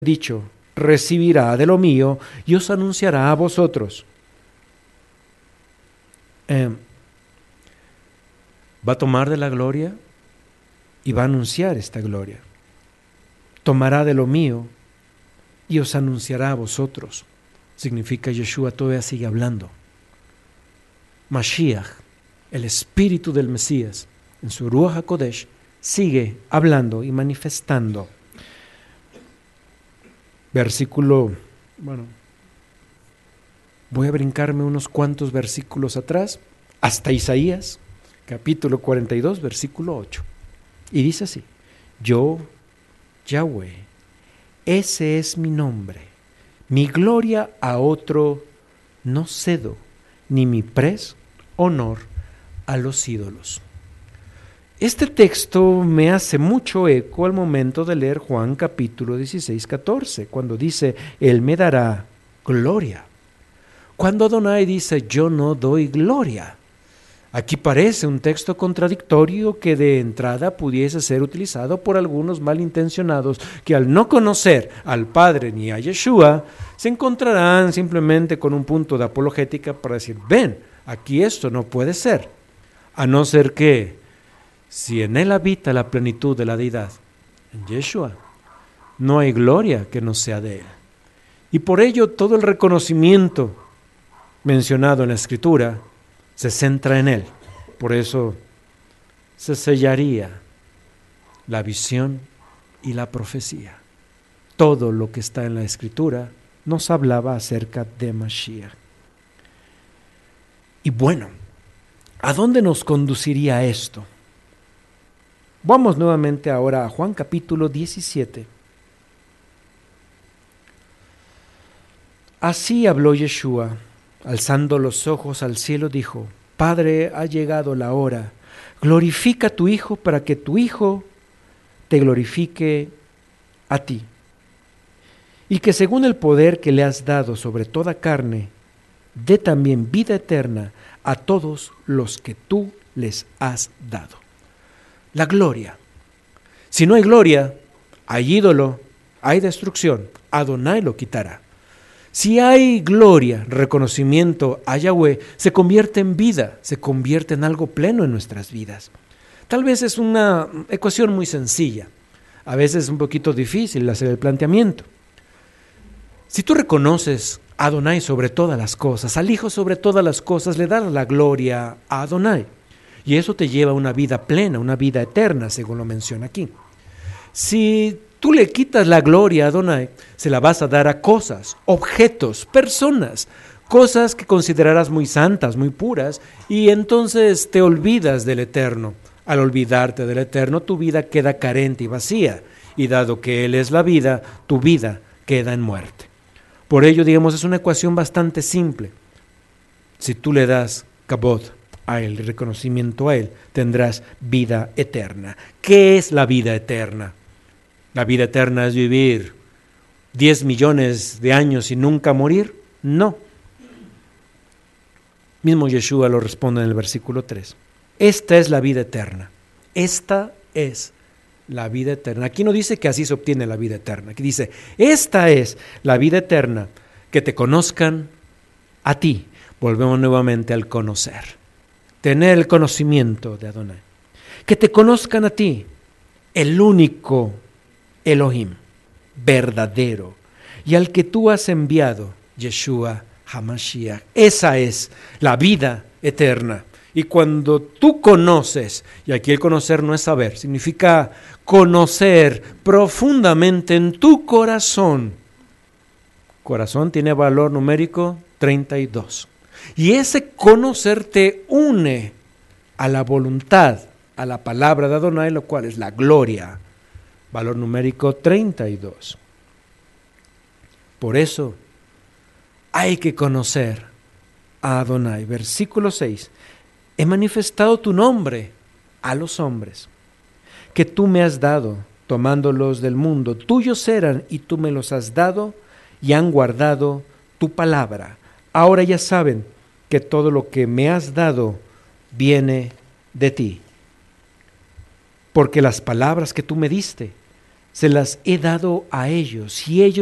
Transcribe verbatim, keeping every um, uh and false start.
dicho, recibirá de lo mío y os anunciará a vosotros. Eh, va a tomar de la gloria y va a anunciar esta gloria. Tomará de lo mío y os anunciará a vosotros. Significa Yeshua todavía sigue hablando. Mashiach, el espíritu del Mesías, en su Ruach HaKodesh, sigue hablando y manifestando. Versículo, bueno, voy a brincarme unos cuantos versículos atrás, hasta Isaías, capítulo cuarenta y dos, versículo ocho. Y dice así: yo, Yahweh, ese es mi nombre, mi gloria a otro no cedo, ni mi pres honor a los ídolos. Este texto me hace mucho eco al momento de leer Juan capítulo dieciséis, catorce, cuando dice, Él me dará gloria. Cuando Adonai dice, yo no doy gloria. Aquí parece un texto contradictorio que de entrada pudiese ser utilizado por algunos malintencionados que al no conocer al Padre ni a Yeshua, se encontrarán simplemente con un punto de apologética para decir, ven, aquí esto no puede ser, a no ser que si en él habita la plenitud de la deidad, en Yeshua, no hay gloria que no sea de él. Y por ello todo el reconocimiento mencionado en la Escritura se centra en él. Por eso se sellaría la visión y la profecía. Todo lo que está en la Escritura nos hablaba acerca de Mashiach. Y bueno, ¿a dónde nos conduciría esto? Vamos nuevamente ahora a Juan capítulo diecisiete. Así habló Yeshua, alzando los ojos al cielo, dijo, Padre, ha llegado la hora, glorifica a tu Hijo para que tu Hijo te glorifique a ti. Y que según el poder que le has dado sobre toda carne, dé también vida eterna a todos los que tú les has dado. La gloria. Si no hay gloria, hay ídolo, hay destrucción. Adonai lo quitará. Si hay gloria, reconocimiento a Yahweh, se convierte en vida, se convierte en algo pleno en nuestras vidas. Tal vez es una ecuación muy sencilla, a veces es un poquito difícil hacer el planteamiento. Si tú reconoces a Adonai sobre todas las cosas, al Hijo sobre todas las cosas, le das la gloria a Adonai. Y eso te lleva a una vida plena, una vida eterna, según lo menciona aquí. Si tú le quitas la gloria a Adonai, se la vas a dar a cosas, objetos, personas, cosas que considerarás muy santas, muy puras, y entonces te olvidas del Eterno. Al olvidarte del Eterno, tu vida queda carente y vacía, y dado que Él es la vida, tu vida queda en muerte. Por ello, digamos, es una ecuación bastante simple. Si tú le das kabod a Él, reconocimiento a Él, tendrás vida eterna. ¿Qué es la vida eterna? ¿La vida eterna es vivir diez millones de años y nunca morir? No. Mismo Yeshua lo responde en el versículo tres. Esta es la vida eterna. Esta es la vida eterna. Aquí no dice que así se obtiene la vida eterna. Aquí dice, esta es la vida eterna, que te conozcan a ti. Volvemos nuevamente al conocer. Tener el conocimiento de Adonai. Que te conozcan a ti, el único Elohim, verdadero, y al que tú has enviado, Yeshua HaMashiach. Esa es la vida eterna. Y cuando tú conoces, y aquí el conocer no es saber, significa conocer profundamente en tu corazón. Corazón tiene valor numérico treinta y dos. Y ese conocer te une a la voluntad, a la palabra de Adonai, lo cual es la gloria. Valor numérico treinta y dos. Por eso hay que conocer a Adonai. Versículo seis. He manifestado tu nombre a los hombres, que tú me has dado, tomándolos del mundo. Tuyos eran y tú me los has dado y han guardado tu palabra. Ahora ya saben que todo lo que me has dado viene de ti. Porque las palabras que tú me diste se las he dado a ellos y ellos